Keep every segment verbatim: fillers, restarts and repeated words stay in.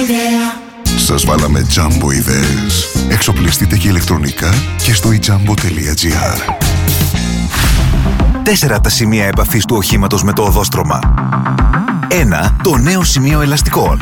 Σας βάλαμε Jumbo ιδέες. Εξοπλιστείτε και ηλεκτρονικά και στο e jumbo τελεία gr. Τέσσερα τα σημεία επαφής του οχήματος με το οδόστρωμα. Ένα, το νέο σημείο ελαστικών.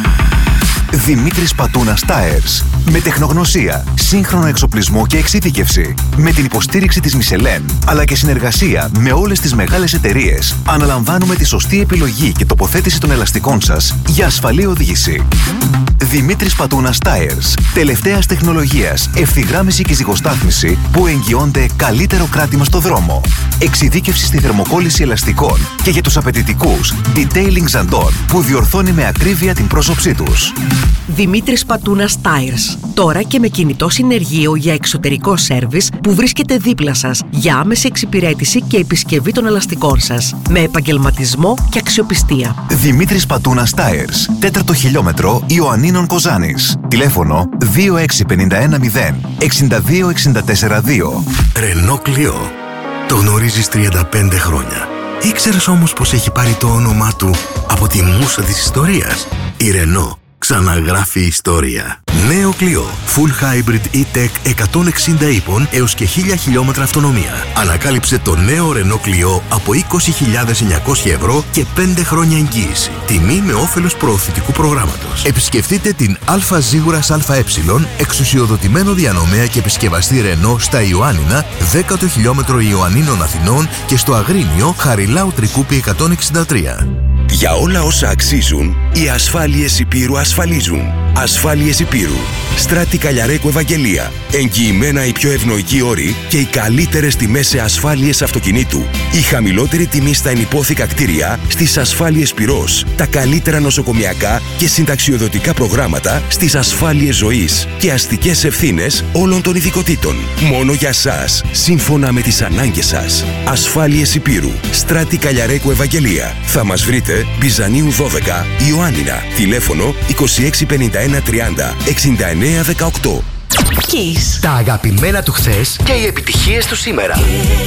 Δημήτρης Πατούνας Tires. Με τεχνογνωσία, σύγχρονο εξοπλισμό και εξειδίκευση. Με την υποστήριξη της Michelin, αλλά και συνεργασία με όλες τις μεγάλες εταιρείες, αναλαμβάνουμε τη σωστή επιλογή και τοποθέτηση των ελαστικών σας για ασφαλή οδήγηση. Δημήτρης Πατούνας Tires. Τελευταίας τεχνολογίας, ευθυγράμμιση και ζυγοστάθμιση που εγγυώνται καλύτερο κράτημα στο δρόμο. Εξειδίκευση στη θερμοκόλληση ελαστικών και για τους απαιτητικούς Detailing Zandon που διορθώνει με ακρίβεια την πρόσωψή τους. Δημήτρης Πατούνας Tires. Τώρα και με κινητό συνεργείο για εξωτερικό σέρβις που βρίσκεται δίπλα σας για άμεση εξυπηρέτηση και επισκευή των ελαστικών σας. Με επαγγελματισμό και αξιοπιστία. Δημήτρης Πατούνας Tires. Τέταρτο χιλιόμετρο Ιωαννίνων Κοζάνης. Τηλέφωνο δύο έξι πέντε ένα μηδέν εξήντα δύο εξήντα τέσσερα δύο. Ρενό Κλειό. Το γνωρίζεις τριάντα πέντε χρόνια. Ήξερες όμως πως έχει πάρει το όνομά του από τη μούσα της ιστορίας? Η Ρενό ξαναγράφει ιστορία. Νέο Κλειό. Full Hybrid E-Tech εκατόν εξήντα ύπων έως και χίλια χιλιόμετρα αυτονομία. Ανακάλυψε το νέο Renault Clio από είκοσι χιλιάδες εννιακόσια ευρώ και πέντε χρόνια εγγύηση. Τιμή με όφελος προωθητικού προγράμματος. Επισκεφτείτε την Α Ζήγουρας ΑΕ, εξουσιοδοτημένο διανομέα και επισκευαστή Renault στα Ιωάννινα, δέκατο χιλιόμετρο Ιωαννίνων Αθηνών και στο Αγρίνιο Χαριλάου Τρικούπη εκατόν εξήντα τρία. Για όλα όσα αξίζουν, οι ασφάλειες Υπήρου ασφαλίζουν. Ασφάλειες Υπήρου. Στράτη Καλιαρέκου Ευαγγελία. Εγγυημένα οι πιο ευνοϊκοί όροι και οι καλύτερες τιμές σε ασφάλειες αυτοκινήτου. Η χαμηλότερη τιμή στα ενυπόθηκα κτίρια στις ασφάλειες Πυρός. Τα καλύτερα νοσοκομιακά και συνταξιοδοτικά προγράμματα στις ασφάλειες ζωής και αστικές ευθύνες όλων των ειδικοτήτων. Μόνο για σας, σύμφωνα με τις ανάγκες σας. Ασφάλειες Υπήρου. Στράτη Καλιαρέκου Ευαγγελία. Θα μας βρείτε Μπιζανίου δώδεκα, Ιωάννινα. Τηλέφωνο είκοσι έξι πενήντα ένα τριάντα εξήντα εννέα δεκαοκτώ. Kiss. Τα αγαπημένα του χθες και οι επιτυχίες του σήμερα.